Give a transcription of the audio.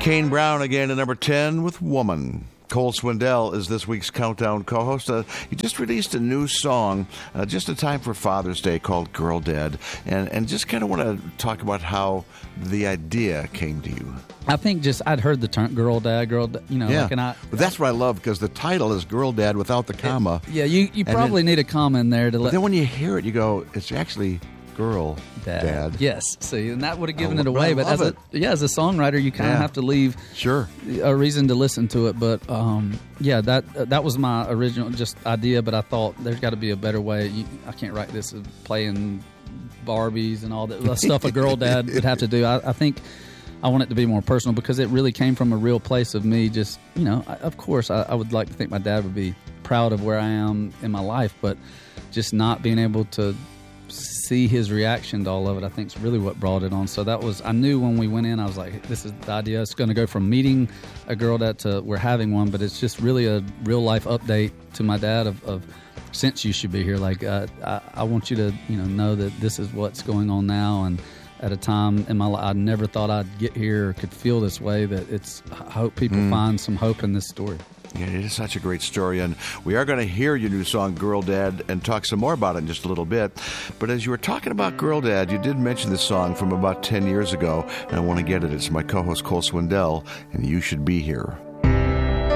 Kane Brown again at number 10 with Woman. Cole Swindell is this week's Countdown co-host. He just released a new song just in time for Father's Day called Girl Dad. And just kind of want to talk about how the idea came to you. I think just I'd heard the term Girl Dad, you know. Yeah, like, but that's what I love because the title is Girl Dad without the comma. You probably need a comma in there to let. Then when you hear it, you go, it's actually Girl Dad. Yes, see, and that would have given it away. But as a songwriter, you kind of have to leave a reason to listen to it. But that was my original just idea. But I thought there's got to be a better way. I can't write this as playing Barbies and all that stuff a girl dad would have to do. I think I want it to be more personal because it really came from a real place of me. Just of course, I would like to think my dad would be proud of where I am in my life, but just not being able to see his reaction to all of it, I think, is really what brought it on. So I knew when we went in, I was like, this is the idea. It's going to go from meeting a girl dad to we're having one, but it's just really a real life update to my dad of since you should be here. Like, I want you to know that this is what's going on now, and at a time in my life I never thought I'd get here or could feel this way. That I hope people find some hope in this story. Yeah, it is such a great story, and we are going to hear your new song, Girl Dad, and talk some more about it in just a little bit. But as you were talking about Girl Dad, you did mention this song from about 10 years ago, and I want to get it. It's my co-host, Cole Swindell, and You Should Be Here.